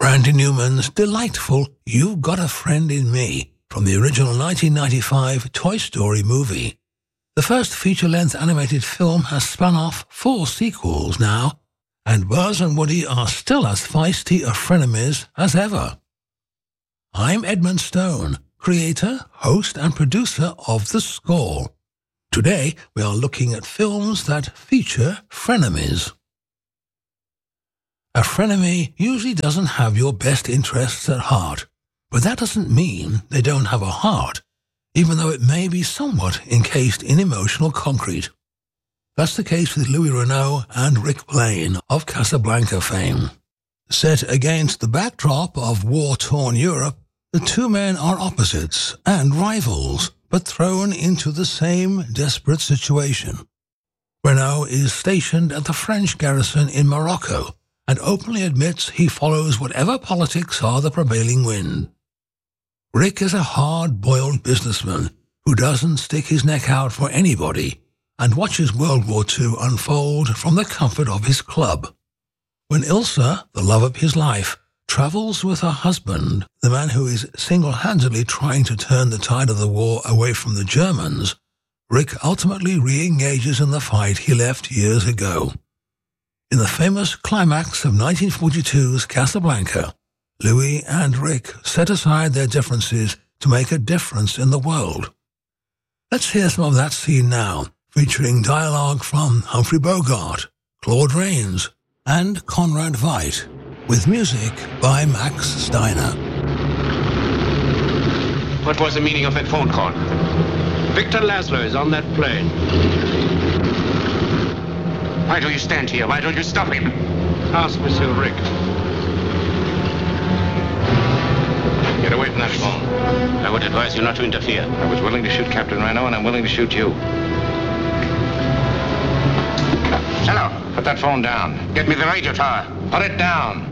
Randy Newman's delightful You've Got a Friend in Me from the original 1995 Toy Story movie. The first feature-length animated film has spun off 4 sequels now, and Buzz and Woody are still as feisty of frenemies as ever. I'm Edmund Stone, creator, host and producer of The Score. Today we are looking at films that feature frenemies. A frenemy usually doesn't have your best interests at heart, but that doesn't mean they don't have a heart, even though it may be somewhat encased in emotional concrete. That's the case with Louis Renault and Rick Blaine of Casablanca fame. Set against the backdrop of war-torn Europe, the two men are opposites and rivals, but thrown into the same desperate situation. Renault is stationed at the French garrison in Morocco, and openly admits he follows whatever politics are the prevailing wind. Rick is a hard-boiled businessman who doesn't stick his neck out for anybody and watches World War II unfold from the comfort of his club. When Ilsa, the love of his life, travels with her husband, the man who is single-handedly trying to turn the tide of the war away from the Germans, Rick ultimately re-engages in the fight he left years ago. In the famous climax of 1942's Casablanca, Louis and Rick set aside their differences to make a difference in the world. Let's hear some of that scene now, featuring dialogue from Humphrey Bogart, Claude Rains, and Conrad Veidt, with music by Max Steiner. What was the meaning of that phone call? Victor Laszlo is on that plane. Why do you stand here? Why don't you stop him? Ask Monsieur Rick. Get away from that phone. I would advise you not to interfere. I was willing to shoot Captain Renault, and I'm willing to shoot you. Hello. Put that phone down. Get me the radio tower. Put it down.